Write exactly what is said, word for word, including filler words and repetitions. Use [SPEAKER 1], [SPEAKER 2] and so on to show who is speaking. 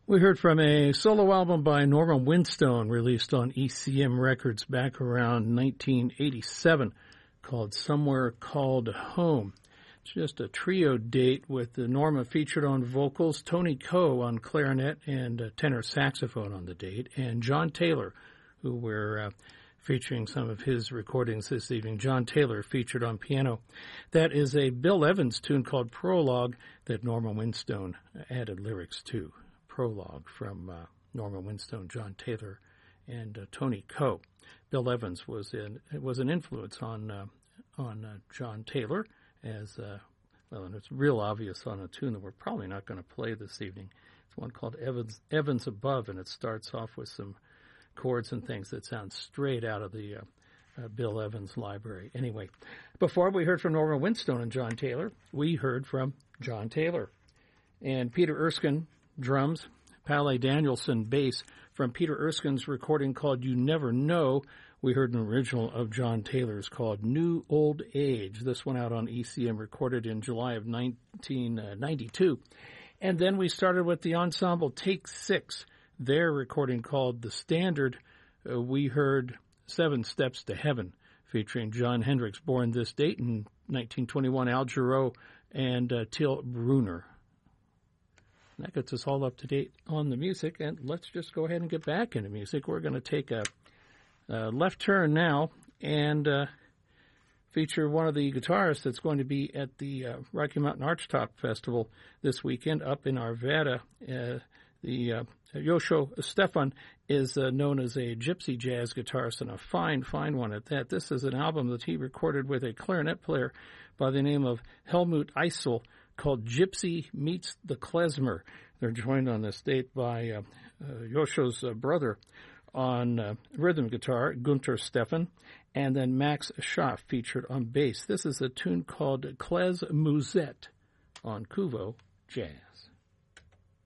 [SPEAKER 1] We heard from a solo album by Norma Winstone released on E C M Records back around nineteen eighty-seven called Somewhere Called Home. It's just a trio date with Norma featured on vocals, Tony Coe on clarinet and uh, tenor saxophone on the date, and John Taylor, who we're uh, featuring some of his recordings this evening. John Taylor featured on piano. That is a Bill Evans tune called Prologue that Norma Winstone added lyrics to. Prologue from uh, Norma Winstone, John Taylor, and uh, Tony Coe. Bill Evans was in was an influence on uh, on uh, John Taylor, as uh, well, and it's real obvious on a tune that we're probably not going to play this evening. It's one called Evans Evans Above, and it starts off with some chords and things that sound straight out of the uh, uh, Bill Evans library. Anyway, before we heard from Norma Winstone and John Taylor, we heard from John Taylor and Peter Erskine. Drums, Pale Danielson bass from Peter Erskine's recording called You Never Know. We heard an original of John Taylor's called New Old Age. This one out on E C M, recorded in July of nineteen ninety-two. And then we started with the ensemble Take Six, their recording called The Standard. Uh, we heard Seven Steps to Heaven, featuring Jon Hendricks, born this date in nineteen twenty-one, Al Jarreau, and uh, Till Brunner. That gets us all up to date on the music, and let's just go ahead and get back into music. We're going to take a, a left turn now and uh, feature one of the guitarists that's going to be at the uh, Rocky Mountain Archtop Festival this weekend up in Arvada. Uh, the uh, Yosho Stefan is uh, known as a gypsy jazz guitarist, and a fine, fine one at that. This is an album that he recorded with a clarinet player by the name of Helmut Eisel, called Gypsy Meets the Klezmer. They're joined on this date by uh, uh, Yosho's uh, brother on uh, rhythm guitar, Gunter Stefan, and then Max Schaff featured on bass. This is a tune called Klez Musette on Kuvo Jazz.